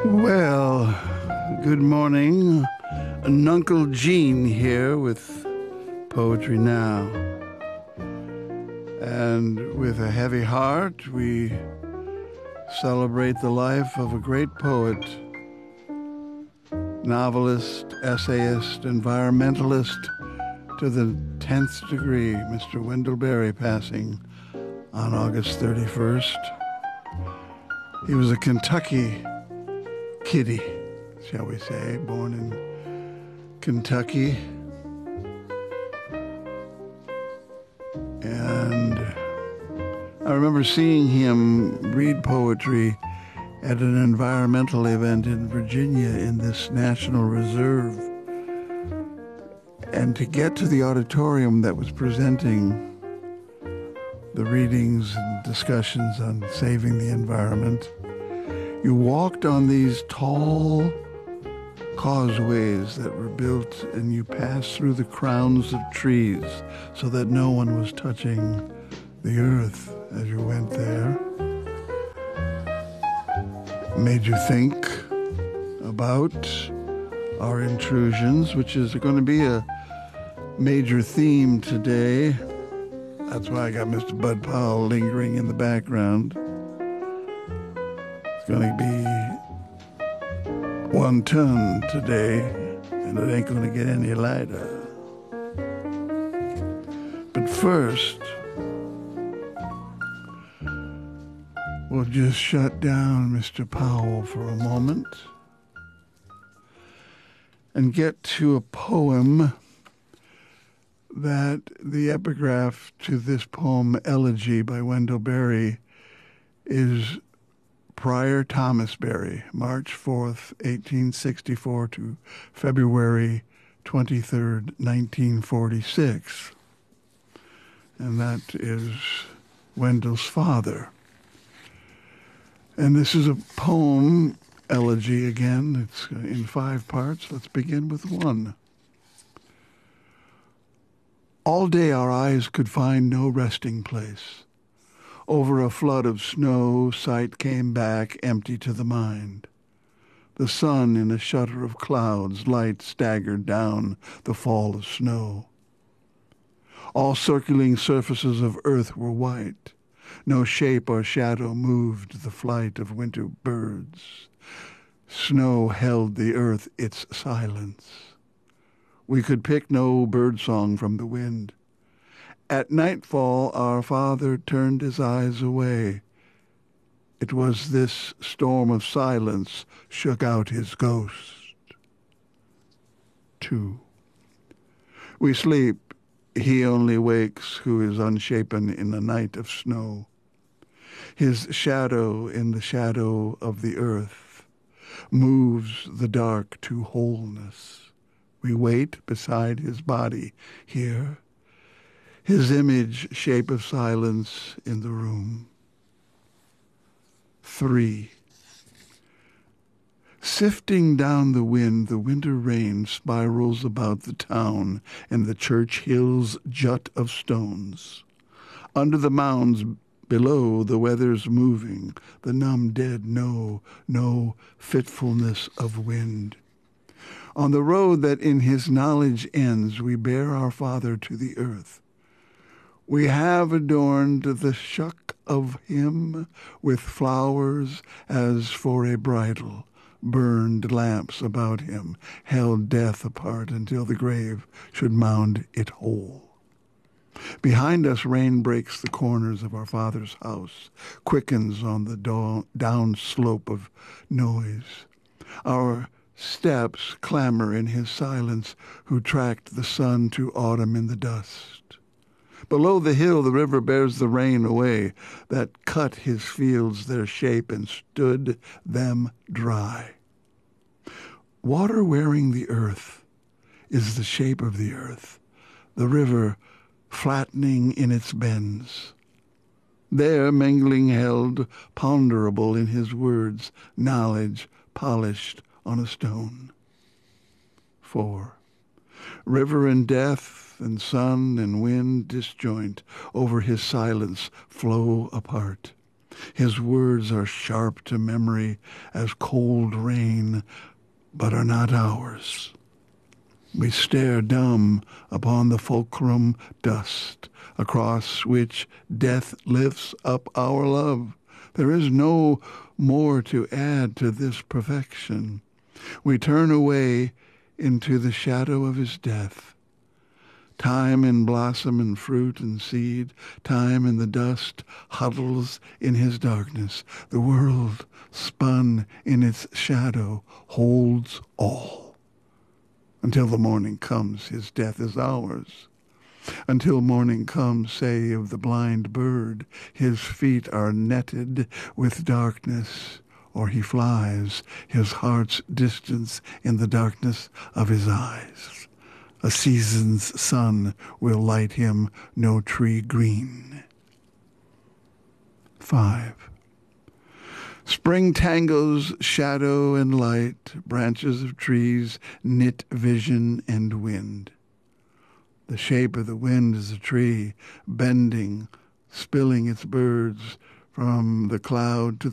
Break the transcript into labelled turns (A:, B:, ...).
A: Well, good morning. Uncle Gene here with Poetry Now. And with a heavy heart, we celebrate the life of a great poet, novelist, essayist, environmentalist to the 10th degree, Mr. Wendell Berry, passing on August 31st. He was a Kentucky kiddie, shall we say, born in Kentucky. And I remember seeing him read poetry at an environmental event in Virginia in this National Reserve. And to get to the auditorium that was presenting the readings and discussions on saving the environment, you walked on these tall causeways that were built, and you passed through the crowns of trees so that no one was touching the earth as you went there. Made you think about our intrusions, which is going to be a major theme today. That's why I got Mr. Bud Powell lingering in the background. It's going to be 1 ton today, and it ain't going to get any lighter. But first, we'll just shut down Mr. Powell for a moment and get to a poem that the epigraph to this poem, Elegy by Wendell Berry, is Prior Thomas Berry, March 4th, 1864 to February 23rd, 1946. And that is Wendell's father. And this is a poem, elegy again. It's in 5 parts. Let's begin with 1. All day our eyes could find no resting place. Over a flood of snow, sight came back empty to the mind. The sun in a shutter of clouds, light staggered down the fall of snow. All circling surfaces of earth were white. No shape or shadow moved the flight of winter birds. Snow held the earth its silence. We could pick no birdsong from the wind. At nightfall our father turned his eyes away. It was this storm of silence shook out his ghost. 2. We sleep, he only wakes who is unshapen in a night of snow. His shadow in the shadow of the earth moves the dark to wholeness. We wait beside his body here, his image, shape of silence in the room. 3. Sifting down the wind, the winter rain spirals about the town, and the church hills jut of stones. Under the mounds below, the weather's moving, the numb dead know no fitfulness of wind. On the road that in his knowledge ends, we bear our father to the earth. We have adorned the shuck of him with flowers as for a bridal, burned lamps about him, held death apart until the grave should mound it whole. Behind us rain breaks the corners of our father's house, quickens on the down slope of noise. Our steps clamor in his silence, who tracked the sun to autumn in the dust. Below the hill the river bears the rain away that cut his fields their shape and stood them dry. Water wearing the earth is the shape of the earth, the river flattening in its bends. There mingling held, ponderable in his words, knowledge polished on a stone. 4. River and death and sun and wind disjoint over his silence flow apart. His words are sharp to memory as cold rain, but are not ours. We stare dumb upon the fulcrum dust, across which death lifts up our love. There is no more to add to this perfection. We turn away into the shadow of his death. Time in blossom and fruit and seed, time in the dust huddles in his darkness. The world, spun in its shadow, holds all. Until the morning comes, his death is ours. Until morning comes, say of the blind bird, his feet are netted with darkness, or he flies, his heart's distance in the darkness of his eyes. A season's sun will light him no tree green. 5. Spring tangos shadow and light, branches of trees knit vision and wind. The shape of the wind is a tree, bending, spilling its birds from the cloud to